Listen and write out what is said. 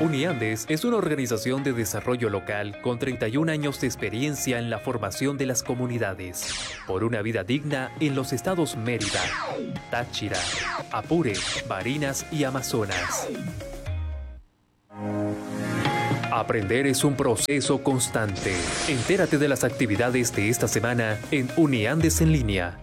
Uniandes es una organización de desarrollo local con 31 años de experiencia en la formación de las comunidades por una vida digna en los estados Mérida, Táchira, Apure, Barinas y Amazonas. Aprender es un proceso constante. Entérate de las actividades de esta semana en Uniandes en línea.